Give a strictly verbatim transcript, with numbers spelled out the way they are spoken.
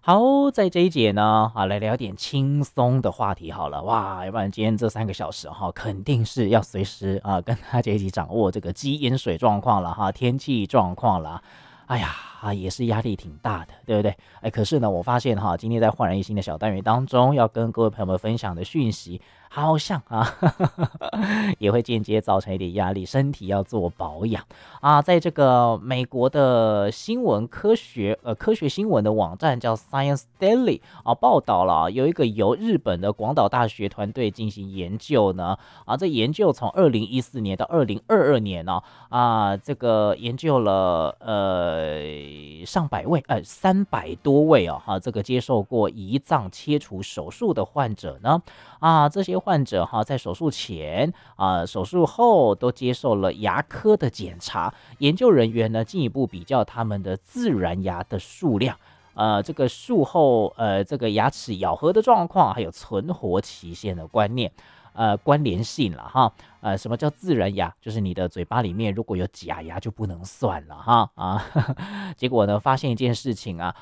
好，在这一节呢，啊，来聊点轻松的话题好了，哇，要不然今天这三个小时哈，肯定是要随时啊跟大家一起掌握这个基因水状况了哈，天气状况啦，哎呀，啊也是压力挺大的，对不对？哎，可是呢，我发现哈，今天在焕然一新的小单元当中，要跟各位朋友们分享的讯息，好像啊，也会间接造成一点压力，身体要做保养啊。在这个美国的新闻科学呃科学新闻的网站叫 Science Daily 啊，报道了啊有一个由日本的广岛大学团队进行研究呢啊，这研究从二零一四年到二零二二年呢啊，这个研究了呃上百位呃三百多位哦哈、这个接受过胰脏切除手术的患者呢。啊，这些患者哈，在手术前啊、手术后都接受了牙科的检查。研究人员呢，进一步比较他们的自然牙的数量。呃，这个术后呃，这个牙齿咬合的状况，还有存活期限的观念，呃，关联性了哈。呃，什么叫自然牙？就是你的嘴巴里面如果有假牙就不能算了哈啊。结果呢，发现一件事情啊，